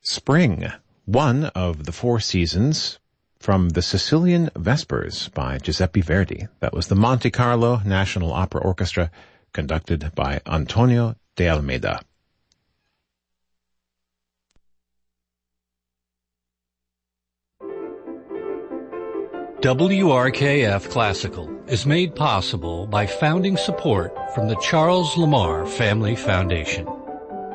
Spring, one of the four seasons from the Sicilian Vespers by Giuseppe Verdi. That was the Monte Carlo National Opera Orchestra, conducted by Antonio de Almeida. WRKF Classical is made possible by founding support from the Charles Lamar Family Foundation.